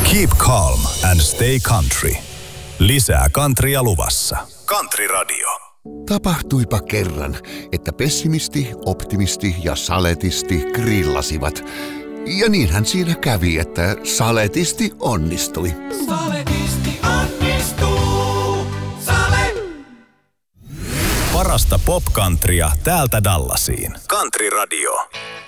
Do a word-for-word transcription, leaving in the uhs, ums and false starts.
Keep calm and stay country. Lisää countrya luvassa. Country Radio. Tapahtuipa kerran, että pessimisti, optimisti ja saletisti grillasivat. Ja niinhän siinä kävi, että saletisti onnistui. Saletisti onnistuu. Sale! Parasta pop-countrya täältä Dallasiin. Country Radio.